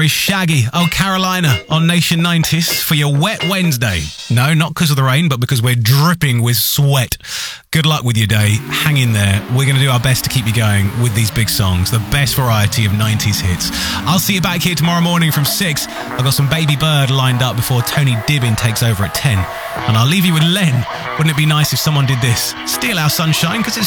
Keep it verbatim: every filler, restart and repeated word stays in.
is Shaggy, Oh Carolina, on Nation nineties for your wet Wednesday. No, not because of the rain, but because we're dripping with sweat. Good luck with your day. Hang in there. We're going to do our best to keep you going with these big songs, the best variety of nineties hits. I'll see you back here tomorrow morning from six. I've got some Baby Bird lined up before Tony Dibbin takes over at ten. And I'll leave you with Len. Wouldn't it be nice if someone did this? Steal Our Sunshine, because it's